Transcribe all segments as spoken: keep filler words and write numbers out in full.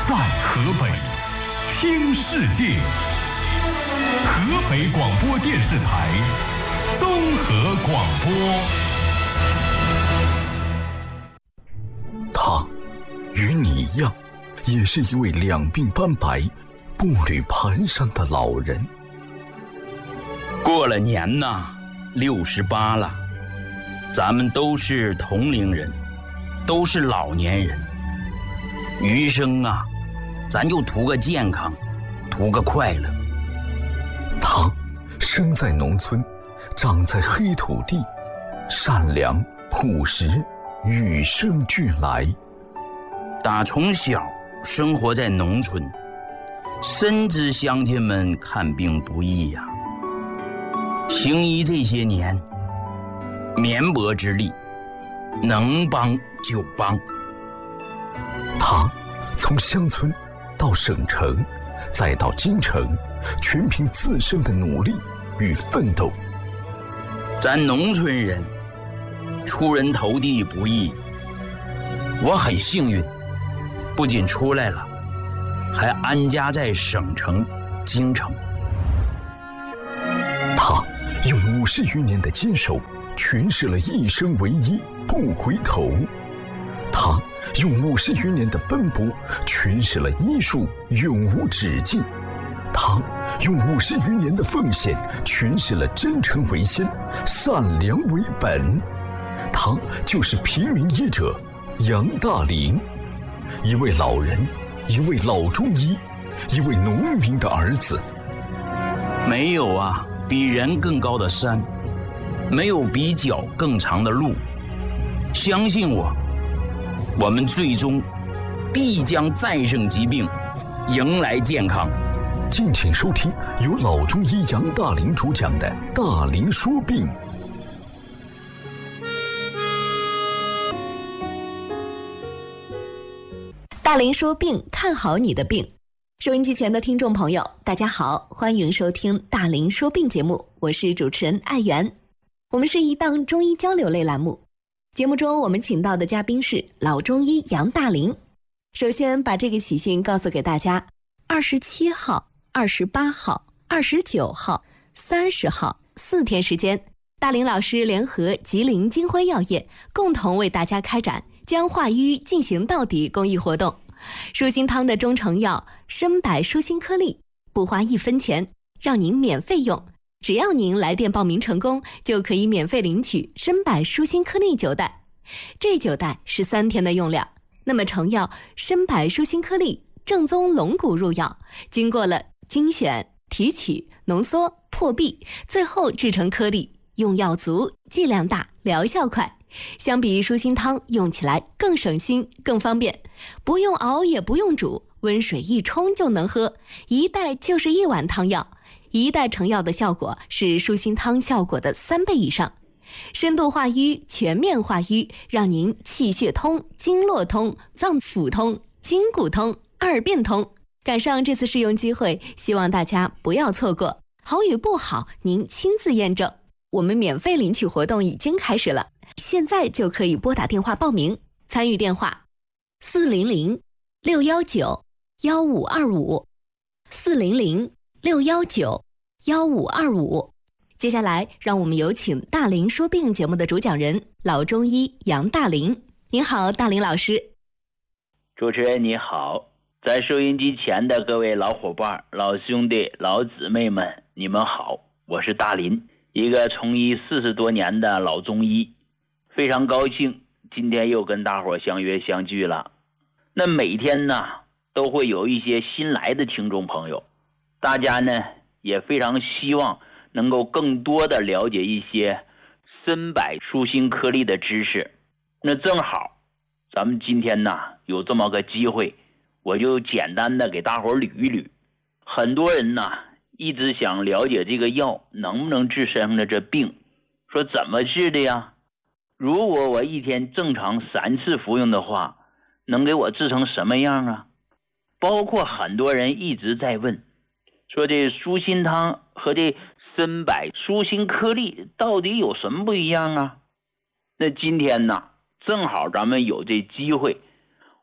在河北听世界。河北广播电视台综合广播。 他与你一样，也是一位两鬓斑白、步履蹒跚的老人。 过了年呐，六十八了，咱们都是同龄人，都是老年人。余生啊，咱就图个健康，图个快乐。 他生在农村，长在黑土地，善良朴实，与生俱来。 打从小生活在农村，深知乡亲们看病不易呀、啊。行医这些年，绵薄之力，能帮就帮。 他从乡村到省城，再到京城，全凭自身的努力与奋斗。 咱农村人出人头地不易，我很幸运，不仅出来了，还安家在省城京城。 他用五十余年的坚守诠释了一生为一不回头。他用五十余年的奔波诠释了医术永无止境。他用五十余年的奉献诠释了真诚为先，善良为本。他就是平民医者杨大林，一位老人，一位老中医，一位农民的儿子。 没有啊比人更高的山，没有比脚更长的路。相信我，我们最终必将战胜疾病，迎来健康。 敬请收听由老中医杨大林主讲的《大林说病》。 大林说病，看好你的病。收音机前的听众朋友，大家好，欢迎收听大林说病节目，我是主持人艾媛。我们是一档中医交流类栏目，节目中我们请到的嘉宾是老中医杨大林。首先把这个喜讯告诉给大家，二十七号、二十八号、二十九号、三十号四天时间，大林老师联合吉林金辉药业共同为大家开展将化瘀进行到底公益活动。舒心汤的中成药参柏舒心颗粒不花一分钱，让您免费用，只要您来电报名成功，就可以免费领取参柏舒心颗粒九袋。这九袋是三天的用量。那么成药参柏舒心颗粒正宗龙骨入药，经过了精选、提取、浓缩、破壁，最后制成颗粒，用药足，剂量大，疗效快。相比舒心汤，用起来更省心更方便，不用熬也不用煮，温水一冲就能喝，一袋就是一碗汤药。一袋成药的效果是舒心汤效果的三倍以上，深度化瘀，全面化瘀，让您气血通、经络通、脏腑通、筋骨通，二便通。赶上这次试用机会，希望大家不要错过，好与不好您亲自验证。我们免费领取活动已经开始了，现在就可以拨打电话报名。参与电话四零零六幺九幺五二五，四零零六幺九幺五二五。接下来让我们有请大林说病节目的主讲人老中医杨大林。您好，大林老师。 主持人你好，在收音机前的各位老伙伴、老兄弟、老姊妹们，你们好，我是大林，一个从医四十多年的老中医，非常高兴今天又跟大伙相约相聚了。那每天呢都会有一些新来的听众朋友，大家呢也非常希望能够更多的了解一些参柏舒心颗粒的知识。那正好咱们今天呢有这么个机会，我就简单的给大伙捋一捋。很多人呢一直想了解这个药能不能治身上的这病，说怎么治的呀？如果我一天正常三次服用的话，能给我治成什么样啊？包括很多人一直在问，说这舒心汤和这参柏舒心颗粒到底有什么不一样啊？那今天呢正好咱们有这机会，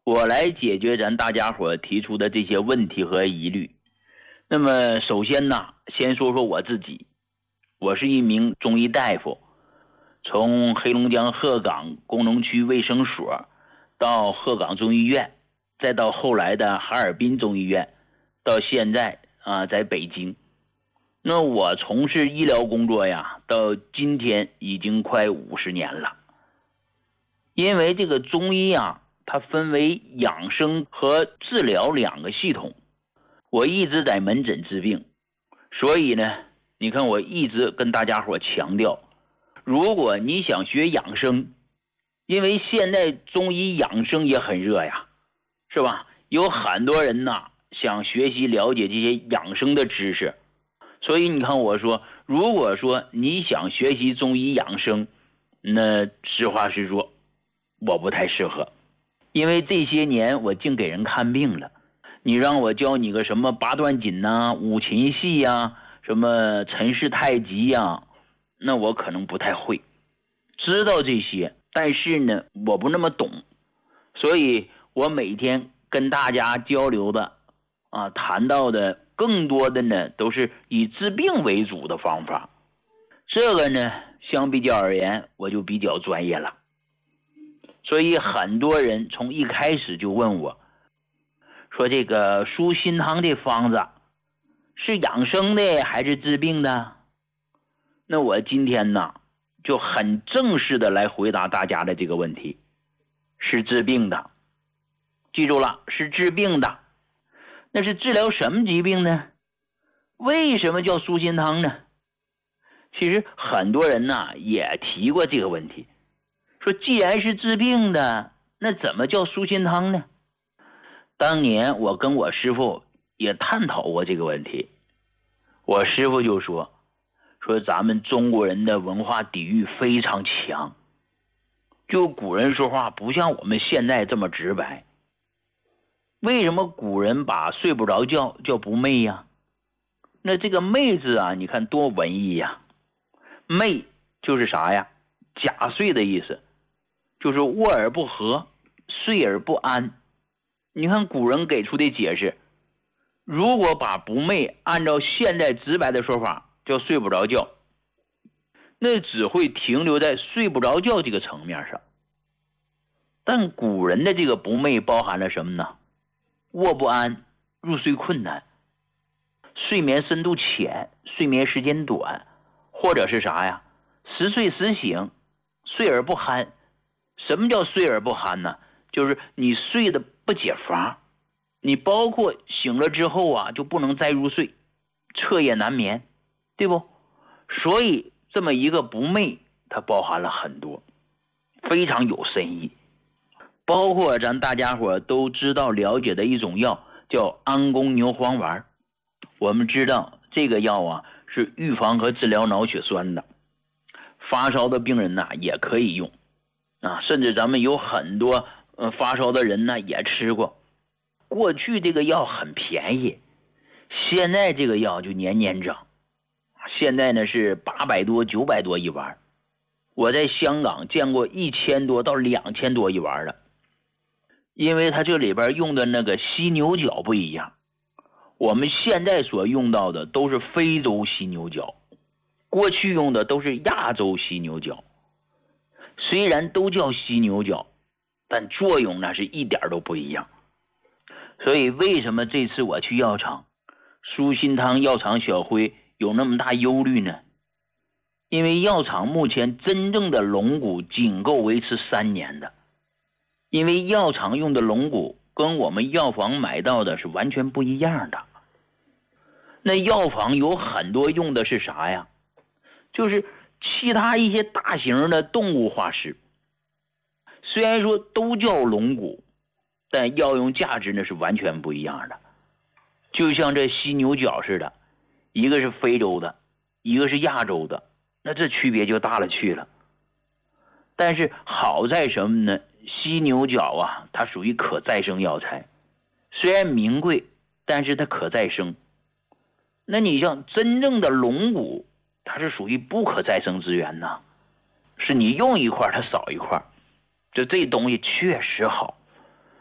我来解决咱大家伙提出的这些问题和疑虑。那么首先呢，先说说我自己，我是一名中医大夫，从黑龙江鹤岗工农区卫生所到鹤岗中医院，再到后来的哈尔滨中医院，到现在啊在北京。那我从事医疗工作呀，到今天已经快五十年了。因为这个中医啊，它分为养生和治疗两个系统，我一直在门诊治病，所以呢，你看我一直跟大家伙强调，如果你想学养生，因为现在中医养生也很热呀，是吧？有很多人呐想学习了解这些养生的知识，所以你看我说，如果说你想学习中医养生，那实话实说，我不太适合。因为这些年我净给人看病了，你让我教你个什么八段锦啊、五禽戏呀、什么陈氏太极呀，那我可能不太会，知道这些，但是呢我不那么懂，所以我每天跟大家交流的啊谈到的更多的呢都是以治病为主的方法，这个呢相比较而言我就比较专业了。所以很多人从一开始就问我，说这个舒心汤这方子是养生的还是治病的？那我今天呢就很正式的来回答大家的这个问题，是治病的。记住了，是治病的。那是治疗什么疾病呢？为什么叫舒心汤呢？其实很多人呢也提过这个问题，说既然是治病的，那怎么叫舒心汤呢？当年我跟我师父也探讨过这个问题，我师父就说说咱们中国人的文化底蕴非常强，就古人说话不像我们现在这么直白。为什么古人把睡不着觉叫不寐呀？那这个寐字啊，你看多文艺呀！寐就是啥呀？假睡的意思，就是卧而不和，睡而不安。你看古人给出的解释，如果把不寐按照现在直白的说法叫睡不着觉，那只会停留在睡不着觉这个层面上。但古人的这个不寐包含了什么呢？卧不安，入睡困难，睡眠深度浅，睡眠时间短，或者是啥呀？时睡时醒，睡而不酣。什么叫睡而不酣呢？就是你睡得不解乏，你包括醒了之后啊就不能再入睡，彻夜难眠，对不？所以这么一个不寐，它包含了很多，非常有深意。包括咱大家伙都知道了解的一种药叫安宫牛黄丸，我们知道这个药啊是预防和治疗脑血栓的，发烧的病人呢、啊、也可以用啊，甚至咱们有很多呃发烧的人呢也吃过。过去这个药很便宜，现在这个药就年年涨，现在呢是八百多九百多一丸，我在香港见过一千多到两千多一丸的。因为它这里边用的那个犀牛角不一样，我们现在所用到的都是非洲犀牛角，过去用的都是亚洲犀牛角。虽然都叫犀牛角，但作用那是一点都不一样。所以为什么这次我去药厂，舒心汤药厂小辉有那么大忧虑呢？因为药厂目前真正的龙骨仅够维持三年的，因为药厂用的龙骨跟我们药房买到的是完全不一样的。那药房有很多用的是啥呀？就是其他一些大型的动物化石，虽然说都叫龙骨，但药用价值呢是完全不一样的。就像这犀牛角似的，一个是非洲的，一个是亚洲的，那这区别就大了去了。但是好在什么呢？犀牛角啊，它属于可再生药材，虽然名贵，但是它可再生。那你像真正的龙骨，它是属于不可再生资源呐，是你用一块它少一块，就这东西确实好。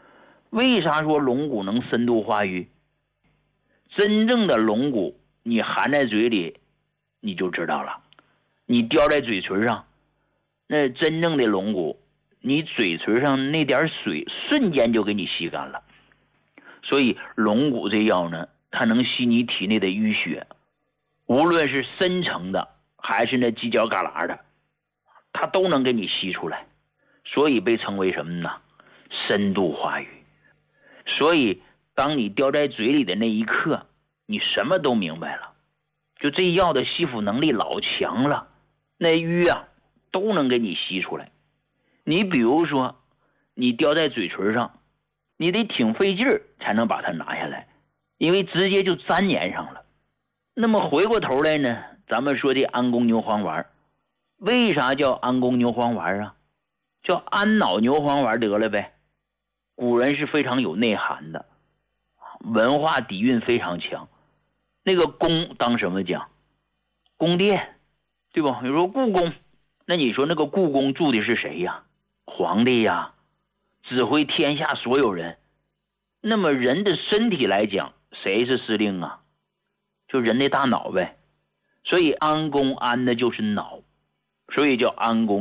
为啥说龙骨能深度化瘀？真正的龙骨你含在嘴里你就知道了，你叼在嘴唇上，那真正的龙骨你嘴唇上那点水瞬间就给你吸干了。所以龙骨这药呢，它能吸你体内的淤血，无论是深层的还是那犄角旮旯的，它都能给你吸出来，所以被称为什么呢？深度化瘀。所以当你叼在嘴里的那一刻，你什么都明白了，就这药的吸附能力老强了，那瘀啊都能给你吸出来。你比如说你叼在嘴唇上，你得挺费劲儿才能把它拿下来，因为直接就粘黏上了。那么回过头来呢，咱们说这安宫牛黄丸，为啥叫安宫牛黄丸啊？叫安脑牛黄丸得了呗。古人是非常有内涵的，文化底蕴非常强。那个宫当什么讲？宫殿，对吧？你说故宫，那你说那个故宫住的是谁呀？皇帝呀，指挥天下所有人。那么人的身体来讲，谁是司令啊？就人的大脑呗。所以安宫安的就是脑，所以叫安宫